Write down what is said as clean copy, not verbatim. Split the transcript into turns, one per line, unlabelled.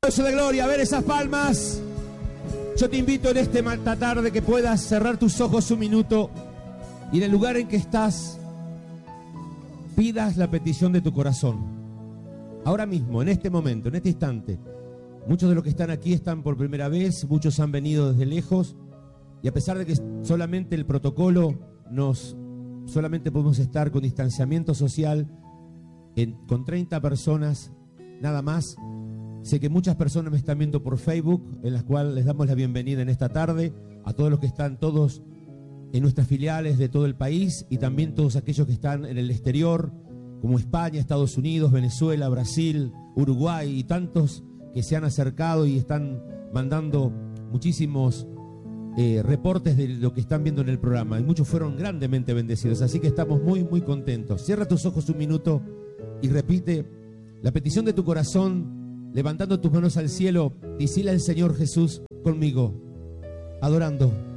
Eso de gloria, a ver esas palmas. Yo te invito en esta tarde que puedas cerrar tus ojos un minuto y en el lugar en que estás pidas la petición de tu corazón. Ahora mismo, en este momento, en este instante. Muchos de los que están aquí están por primera vez, muchos han venido desde lejos y a pesar de que solamente el protocolo solamente podemos estar con distanciamiento social con 30 personas nada más. Sé que muchas personas me están viendo por Facebook, en las cuales les damos la bienvenida en esta tarde a todos los que están todos en nuestras filiales de todo el país y también todos aquellos que están en el exterior, como España, Estados Unidos, Venezuela, Brasil, Uruguay y tantos que se han acercado y están mandando muchísimos reportes de lo que están viendo en el programa. Y muchos fueron grandemente bendecidos, así que estamos muy, muy contentos. Cierra tus ojos un minuto y repite la petición de tu corazón. Levantando tus manos al cielo, decile al Señor Jesús conmigo, adorando.